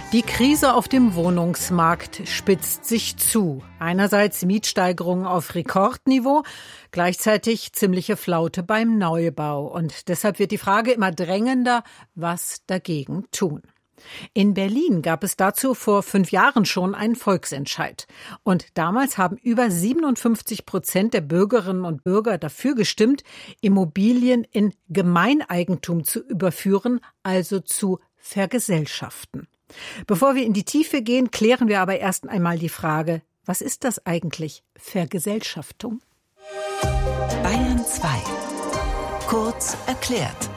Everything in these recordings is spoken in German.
Die Krise auf dem Wohnungsmarkt spitzt sich zu. Einerseits Mietsteigerungen auf Rekordniveau, gleichzeitig ziemliche Flaute beim Neubau. Und deshalb wird die Frage immer drängender, was dagegen tun. In Berlin gab es dazu vor 5 Jahren schon einen Volksentscheid. Und damals haben über 57% der Bürgerinnen und Bürger dafür gestimmt, Immobilien in Gemeineigentum zu überführen, also zu vergesellschaften. Bevor wir in die Tiefe gehen, klären wir aber erst einmal die Frage, was ist das eigentlich, Vergesellschaftung? Bayern 2. Kurz erklärt.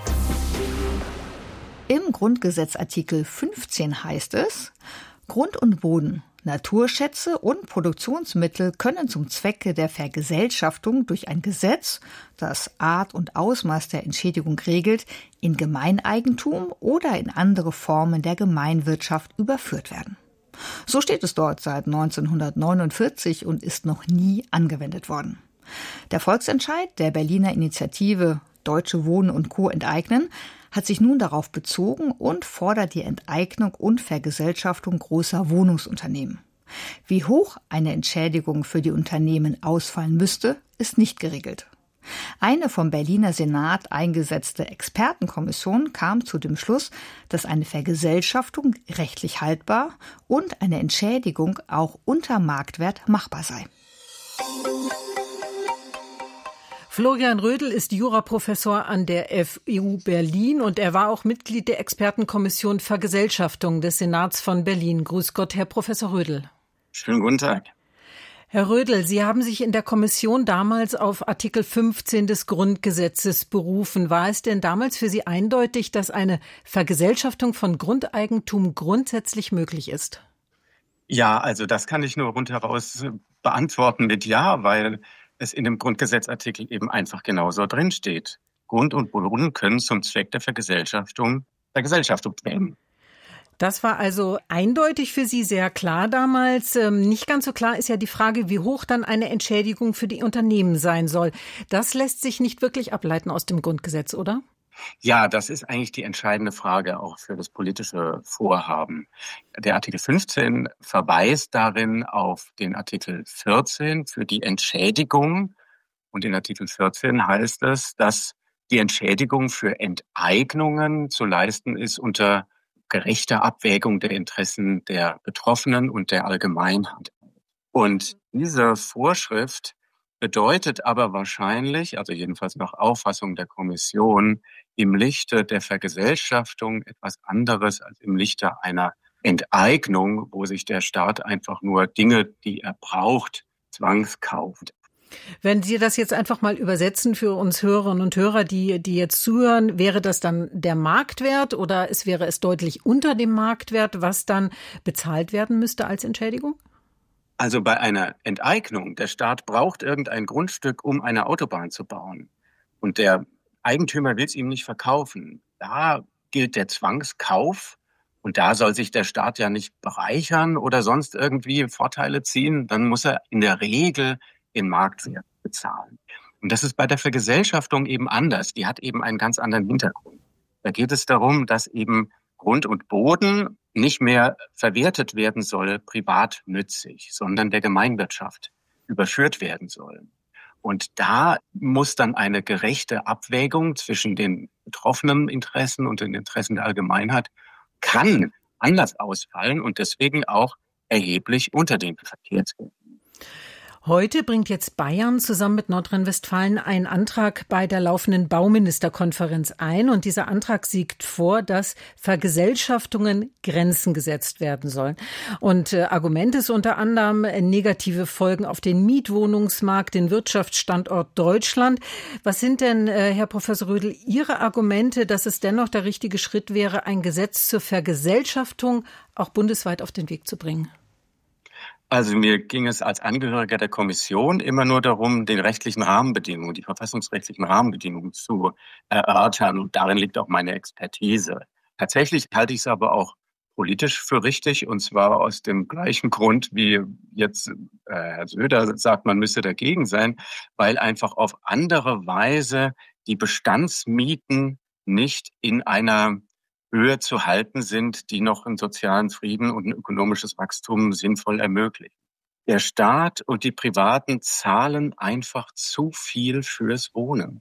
Im Grundgesetz-Artikel 15 heißt es, Grund und Boden, Naturschätze und Produktionsmittel können zum Zwecke der Vergesellschaftung durch ein Gesetz, das Art und Ausmaß der Entschädigung regelt, in Gemeineigentum oder in andere Formen der Gemeinwirtschaft überführt werden. So steht es dort seit 1949 und ist noch nie angewendet worden. Der Volksentscheid der Berliner Initiative Deutsche Wohnen und Co. enteignen hat sich nun darauf bezogen und fordert die Enteignung und Vergesellschaftung großer Wohnungsunternehmen. Wie hoch eine Entschädigung für die Unternehmen ausfallen müsste, ist nicht geregelt. Eine vom Berliner Senat eingesetzte Expertenkommission kam zu dem Schluss, dass eine Vergesellschaftung rechtlich haltbar und eine Entschädigung auch unter Marktwert machbar sei. Florian Rödl ist Juraprofessor an der FU Berlin und er war auch Mitglied der Expertenkommission Vergesellschaftung des Senats von Berlin. Grüß Gott, Herr Professor Rödl. Schönen guten Tag. Herr Rödl, Sie haben sich in der Kommission damals auf Artikel 15 des Grundgesetzes berufen. War es denn damals für Sie eindeutig, dass eine Vergesellschaftung von Grundeigentum grundsätzlich möglich ist? Ja, also das kann ich nur rundheraus beantworten mit Ja, weil es in dem Grundgesetzartikel eben einfach genauso drin steht. Grund und Boden können zum Zweck der Vergesellschaftung werden. Das war also eindeutig für Sie sehr klar damals. Nicht ganz so klar ist ja die Frage, wie hoch dann eine Entschädigung für die Unternehmen sein soll. Das lässt sich nicht wirklich ableiten aus dem Grundgesetz, oder? Ja, das ist eigentlich die entscheidende Frage auch für das politische Vorhaben. Der Artikel 15 verweist darin auf den Artikel 14 für die Entschädigung. Und in Artikel 14 heißt es, dass die Entschädigung für Enteignungen zu leisten ist unter gerechter Abwägung der Interessen der Betroffenen und der Allgemeinheit. Und diese Vorschrift bedeutet aber wahrscheinlich, also jedenfalls nach Auffassung der Kommission, im Lichte der Vergesellschaftung etwas anderes als im Lichte einer Enteignung, wo sich der Staat einfach nur Dinge, die er braucht, zwangskauft. Wenn Sie das jetzt einfach mal übersetzen für uns Hörerinnen und Hörer, die jetzt zuhören, wäre das dann der Marktwert oder wäre es deutlich unter dem Marktwert, was dann bezahlt werden müsste als Entschädigung? Also bei einer Enteignung, der Staat braucht irgendein Grundstück, um eine Autobahn zu bauen. Und der Eigentümer will es ihm nicht verkaufen. Da gilt der Zwangskauf und da soll sich der Staat ja nicht bereichern oder sonst irgendwie Vorteile ziehen. Dann muss er in der Regel den Marktwert bezahlen. Und das ist bei der Vergesellschaftung eben anders. Die hat eben einen ganz anderen Hintergrund. Da geht es darum, dass eben Grund und Boden nicht mehr verwertet werden soll, privatnützig, sondern der Gemeinwirtschaft überführt werden soll. Und da muss dann eine gerechte Abwägung zwischen den betroffenen Interessen und den Interessen der Allgemeinheit kann anders ausfallen und deswegen auch erheblich unter den Verkehrswerten. Heute bringt jetzt Bayern zusammen mit Nordrhein-Westfalen einen Antrag bei der laufenden Bauministerkonferenz ein. Und dieser Antrag sieht vor, dass Vergesellschaftungen Grenzen gesetzt werden sollen. Und Argument ist unter anderem negative Folgen auf den Mietwohnungsmarkt, den Wirtschaftsstandort Deutschland. Was sind denn, Herr Professor Rödl, Ihre Argumente, dass es dennoch der richtige Schritt wäre, ein Gesetz zur Vergesellschaftung auch bundesweit auf den Weg zu bringen? Also mir ging es als Angehöriger der Kommission immer nur darum, den rechtlichen Rahmenbedingungen, die verfassungsrechtlichen Rahmenbedingungen zu erörtern. Und darin liegt auch meine Expertise. Tatsächlich halte ich es aber auch politisch für richtig, und zwar aus dem gleichen Grund, wie jetzt Herr Söder sagt, man müsse dagegen sein, weil einfach auf andere Weise die Bestandsmieten nicht in einer Höhe zu halten sind, die noch einen sozialen Frieden und ein ökonomisches Wachstum sinnvoll ermöglichen. Der Staat und die Privaten zahlen einfach zu viel fürs Wohnen.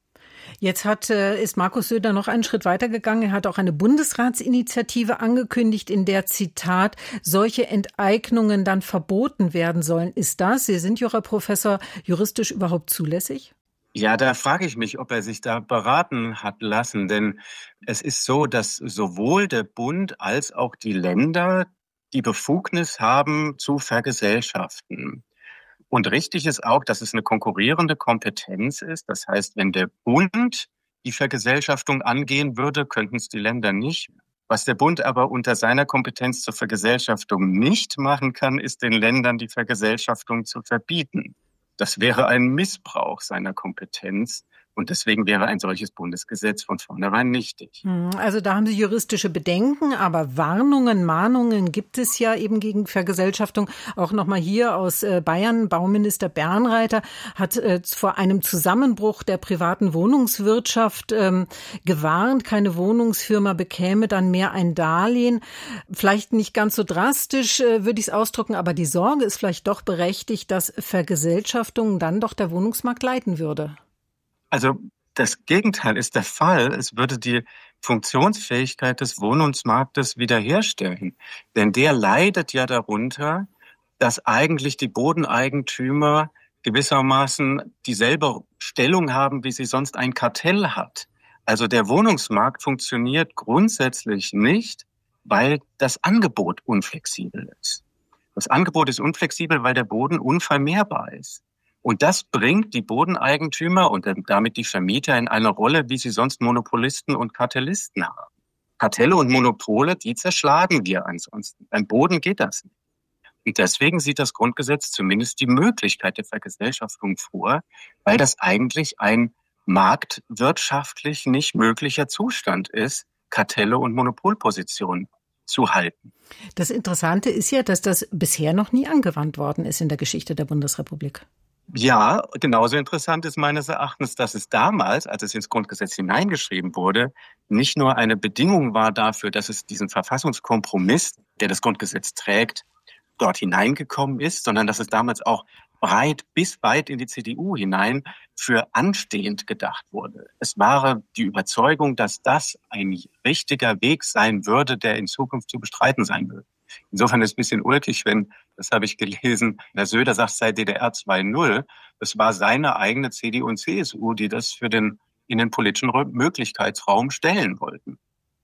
Jetzt ist Markus Söder noch einen Schritt weitergegangen. Er hat auch eine Bundesratsinitiative angekündigt, in der, Zitat, solche Enteignungen dann verboten werden sollen. Ist das, Sie sind Juraprofessor, juristisch überhaupt zulässig? Ja, da frage ich mich, ob er sich da beraten hat lassen. Denn es ist so, dass sowohl der Bund als auch die Länder die Befugnis haben zu vergesellschaften. Und richtig ist auch, dass es eine konkurrierende Kompetenz ist. Das heißt, wenn der Bund die Vergesellschaftung angehen würde, könnten es die Länder nicht. Was der Bund aber unter seiner Kompetenz zur Vergesellschaftung nicht machen kann, ist den Ländern die Vergesellschaftung zu verbieten. Das wäre ein Missbrauch seiner Kompetenz. Und deswegen wäre ein solches Bundesgesetz von vornherein nichtig. Also da haben Sie juristische Bedenken, aber Warnungen, Mahnungen gibt es ja eben gegen Vergesellschaftung. Auch nochmal hier aus Bayern, Bauminister Bernreiter hat vor einem Zusammenbruch der privaten Wohnungswirtschaft gewarnt. Keine Wohnungsfirma bekäme dann mehr ein Darlehen. Vielleicht nicht ganz so drastisch, würde ich es ausdrücken, aber die Sorge ist vielleicht doch berechtigt, dass Vergesellschaftung dann doch der Wohnungsmarkt leiten würde. Also das Gegenteil ist der Fall. Es würde die Funktionsfähigkeit des Wohnungsmarktes wiederherstellen. Denn der leidet ja darunter, dass eigentlich die Bodeneigentümer gewissermaßen dieselbe Stellung haben, wie sie sonst ein Kartell hat. Also der Wohnungsmarkt funktioniert grundsätzlich nicht, weil das Angebot unflexibel ist. Das Angebot ist unflexibel, weil der Boden unvermehrbar ist. Und das bringt die Bodeneigentümer und damit die Vermieter in eine Rolle, wie sie sonst Monopolisten und Kartellisten haben. Kartelle und Monopole, die zerschlagen wir ansonsten. Beim Boden geht das nicht. Und deswegen sieht das Grundgesetz zumindest die Möglichkeit der Vergesellschaftung vor, weil das eigentlich ein marktwirtschaftlich nicht möglicher Zustand ist, Kartelle und Monopolpositionen zu halten. Das Interessante ist ja, dass das bisher noch nie angewandt worden ist in der Geschichte der Bundesrepublik. Ja, genauso interessant ist meines Erachtens, dass es damals, als es ins Grundgesetz hineingeschrieben wurde, nicht nur eine Bedingung war dafür, dass es diesen Verfassungskompromiss, der das Grundgesetz trägt, dort hineingekommen ist, sondern dass es damals auch breit bis weit in die CDU hinein für anstehend gedacht wurde. Es war die Überzeugung, dass das ein richtiger Weg sein würde, der in Zukunft zu bestreiten sein würde. Insofern ist es ein bisschen ulkig, wenn, das habe ich gelesen, der Söder sagt, sei DDR 2.0. Das war seine eigene CDU und CSU, die das für den innenpolitischen Möglichkeitsraum stellen wollten.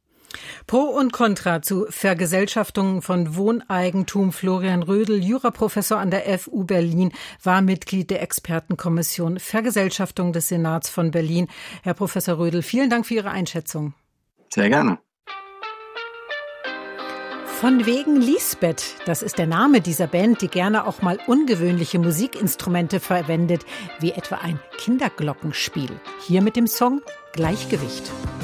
Pro und Contra zu Vergesellschaftung von Wohneigentum. Florian Rödel, Juraprofessor an der FU Berlin, war Mitglied der Expertenkommission Vergesellschaftung des Senats von Berlin. Herr Professor Rödel, vielen Dank für Ihre Einschätzung. Sehr gerne. Von wegen Lisbeth, das ist der Name dieser Band, die gerne auch mal ungewöhnliche Musikinstrumente verwendet, wie etwa ein Kinderglockenspiel. Hier mit dem Song Gleichgewicht.